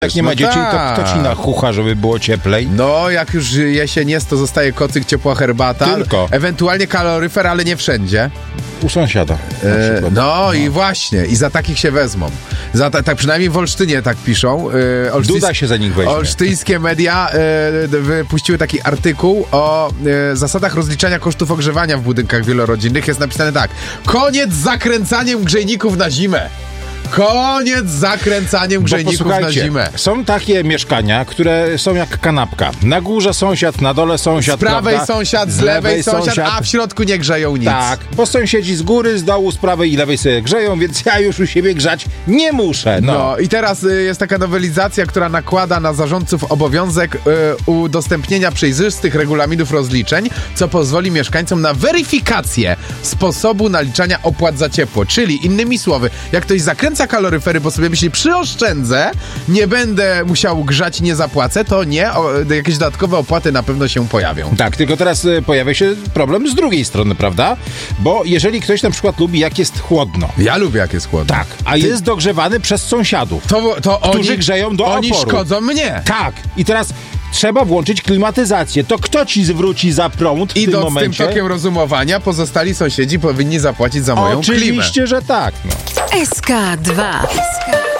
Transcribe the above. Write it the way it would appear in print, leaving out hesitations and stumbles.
Jak nie ma dzieci, to kto ci nachucha, żeby było cieplej? No, jak już jesień jest, to zostaje kocyk, ciepła herbata. Tylko. Ewentualnie kaloryfer, ale nie wszędzie. U sąsiada na przykład. No i właśnie, i za takich się wezmą. Tak przynajmniej w Olsztynie tak piszą. Duda się za nich weźmie. Olsztyńskie media wypuściły taki artykuł o zasadach rozliczania kosztów ogrzewania w budynkach wielorodzinnych. Jest napisane tak: koniec z zakręcaniem grzejników na zimę. Koniec z zakręcaniem grzejników na zimę. Są takie mieszkania, które są jak kanapka. Na górze sąsiad, na dole sąsiad, z prawej prawda? sąsiad, z lewej sąsiad, a w środku nie grzeją nic. Tak, bo sąsiedzi z góry, z dołu, z prawej i lewej sobie grzeją, więc ja już u siebie grzać nie muszę. No i teraz jest taka nowelizacja, która nakłada na zarządców obowiązek udostępnienia przejrzystych regulaminów rozliczeń, co pozwoli mieszkańcom na weryfikację sposobu naliczania opłat za ciepło. Czyli innymi słowy, jak ktoś zakręca kaloryfery, bo sobie myśli, przyoszczędzę, nie będę musiał grzać i nie zapłacę, to nie, jakieś dodatkowe opłaty na pewno się pojawią. Tak, tylko teraz pojawia się problem z drugiej strony, prawda? Bo jeżeli ktoś na przykład lubi, jak jest chłodno. Ja lubię, jak jest chłodno. Tak, a jest dogrzewany przez sąsiadów, którzy grzeją do oni oporu. szkodzą mnie. Tak, i teraz trzeba włączyć klimatyzację. To kto ci zwróci za prąd w tym momencie? Idąc tym tokiem rozumowania, pozostali sąsiedzi powinni zapłacić za moją klimę. Oczywiście, że tak. SK2.